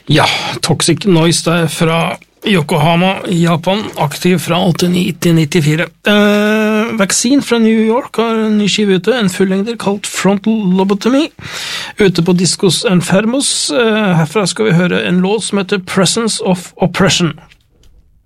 Ja, Toxic Noise der fra Yokohama i Japan, aktiv fra 89 til 94. Vaccine fra New York har en ny skive ute, en fullengder kalt Frontal Lobotomy, ute på Discos Enfermos. Herfra skal vi høre en låt som heter Presence of Oppression.